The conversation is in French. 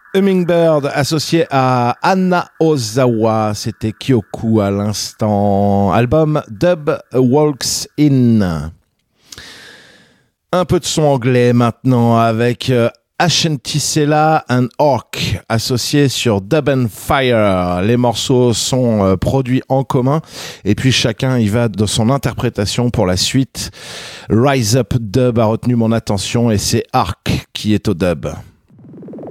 Hummingbird associé à Anna Ozawa, c'était Kyoku à l'instant. Album Dub Walks In. Un peu de son anglais maintenant avec Ashantisela and Orc associé sur Dub and Fire. Les morceaux sont produits en commun et puis chacun y va de son interprétation pour la suite. Rise Up Dub a retenu mon attention et c'est Arc qui est au dub.